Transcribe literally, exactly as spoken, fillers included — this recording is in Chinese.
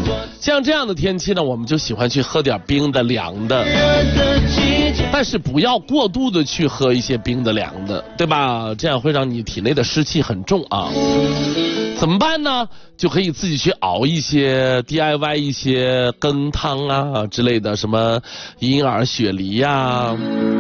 像这样的天气呢，我们就喜欢去喝点冰的、凉的，但是不要过度的去喝一些冰的、凉的，对吧？这样会让你体内的湿气很重啊。怎么办呢？就可以自己去熬一些 D I Y 一些羹汤啊之类的，什么银耳雪梨呀、啊。